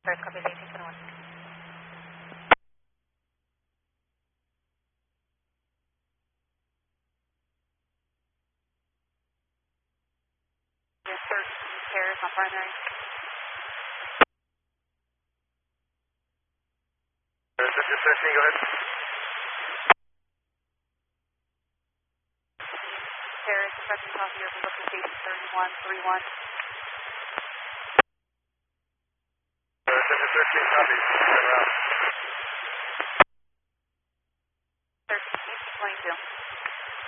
First copy, 1871. Yes, sir. Paris on primary. Just 13, go ahead. Paris, requesting copy of local station 3131.